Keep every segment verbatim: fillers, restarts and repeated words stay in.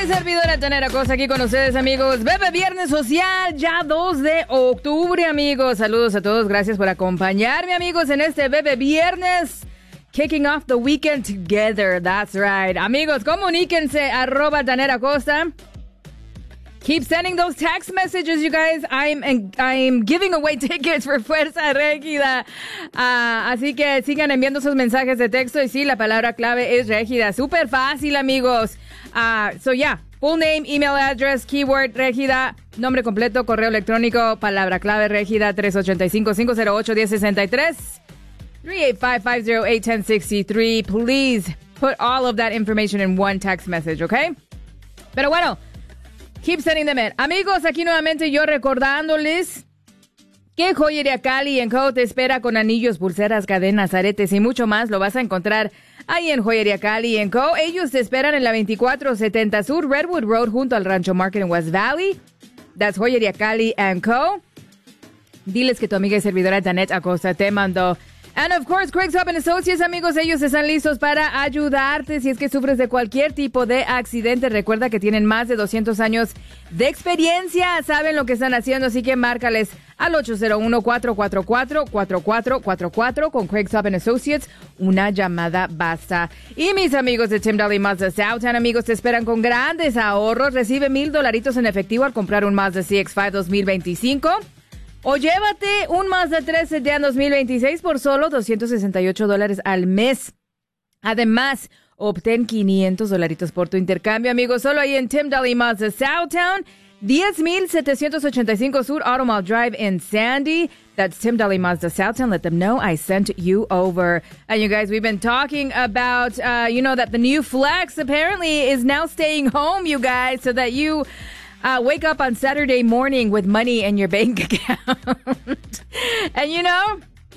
y servidora Tanera Cosa aquí con ustedes, amigos. Bebe Viernes Social, ya dos de octubre, amigos. Saludos a todos, gracias por acompañarme, amigos, en este Bebe Viernes. Kicking off the weekend together, that's right. Amigos, comuníquense, arroba Tanera Costa. Keep sending those text messages, you guys. I'm I'm giving away tickets for Fuerza Régida. Uh, así que sigan enviando sus mensajes de texto. Y sí, la palabra clave es Régida. Súper fácil, amigos. Uh, so, yeah. Full name, email address, keyword Régida, nombre completo, correo electrónico, palabra clave Régida, tres ocho cinco, cinco cero ocho, uno cero seis tres, three eight five, five zero eight, one zero six three. Please put all of that information in one text message, okay? Pero bueno, keep sending them in. Amigos, aquí nuevamente yo recordándoles que Joyería Cali and Co. te espera con anillos, pulseras, cadenas, aretes y mucho más. Lo vas a encontrar ahí en Joyería Cali and Co. Ellos te esperan en la veinticuatro setenta Sur Redwood Road junto al Rancho Market en West Valley. That's Joyería Cali and Co. Diles que tu amiga y servidora Janet Acosta te mandó. And of course, Craig's Hub and Associates, amigos, ellos están listos para ayudarte si es que sufres de cualquier tipo de accidente. Recuerda que tienen más de doscientos años de experiencia, saben lo que están haciendo, así que márcales al ocho cero uno, cuatro cuatro cuatro, cuatro cuatro cuatro cuatro con Craig's Hub and Associates. Una llamada basta. Y mis amigos de Tim Daly Mazda Southtown, amigos, te esperan con grandes ahorros. Recibe mil dolaritos en efectivo al comprar un Mazda C X cinco dos mil veinticinco. O llévate un Mazda tres Sedan dos mil veintiséis por solo doscientos sesenta y ocho dólares al mes. Además, obtén quinientos dolaritos por tu intercambio, amigos, solo ahí en Tim Daly Mazda Southtown, diez mil setecientos ochenta y cinco Sur Automall Drive in Sandy. That's Tim Daly Mazda Southtown. Let them know I sent you over. And you guys, we've been talking about, uh, you know, that the new Flex apparently is now staying home, you guys, so that you... Uh, wake up on Saturday morning with money in your bank account. And you know,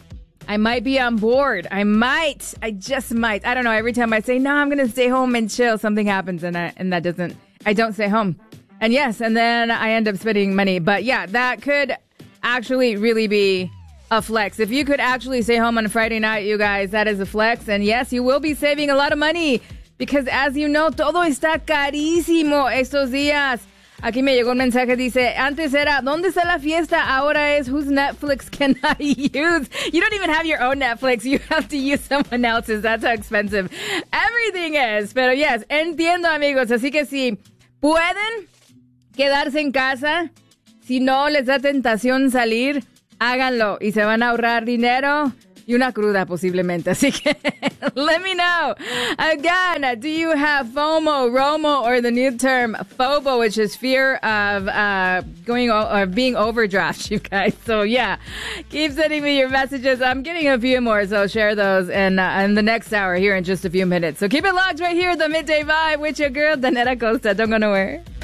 I might be on board. I might. I just might. I don't know. Every time I say, no, I'm going to stay home and chill, something happens and I, and that doesn't, I don't stay home. And yes, and then I end up spending money. But yeah, that could actually really be a flex. If you could actually stay home on a Friday night, you guys, that is a flex. And yes, you will be saving a lot of money because as you know, todo está carísimo estos días. Aquí me llegó un mensaje, dice, antes era, ¿dónde está la fiesta? Ahora es, whose Netflix can I use? You don't even have your own Netflix. You have to use someone else's. That's how expensive everything is. Pero yes, entiendo, amigos. Así que si pueden quedarse en casa, si no les da tentación salir, háganlo y se van a ahorrar dinero y una cruda posiblemente. Así que let me know. Again, do you have FOMO, ROMO, or the new term FOBO, which is fear of uh, going o- or being overdraft, you guys? So yeah, keep sending me your messages. I'm getting a few more, so share those in, uh, in the next hour here in just a few minutes. So keep it locked right here, the Midday Vibe with your girl, Danetta Costa. Don't go nowhere.